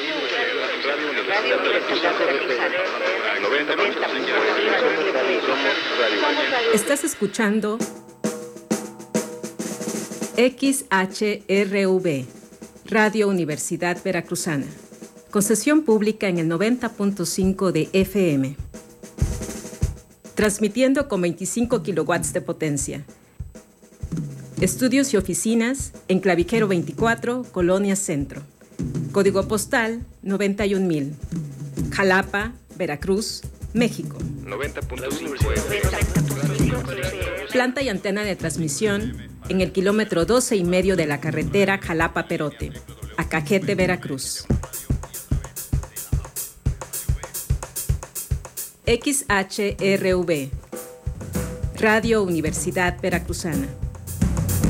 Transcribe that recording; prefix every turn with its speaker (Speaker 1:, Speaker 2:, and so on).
Speaker 1: Estás escuchando XHRV, Radio Universidad Veracruzana, concesión pública en el 90.5 de FM, transmitiendo con 25 kilowatts de potencia. Estudios y oficinas en Clavijero 24, Colonia Centro. Código postal 91,000. Jalapa, Veracruz, México.
Speaker 2: 90.5.
Speaker 1: Planta y antena de transmisión en el kilómetro 12,5 de la carretera Jalapa-Perote, Acajete, Veracruz. XHRV, Radio Universidad Veracruzana.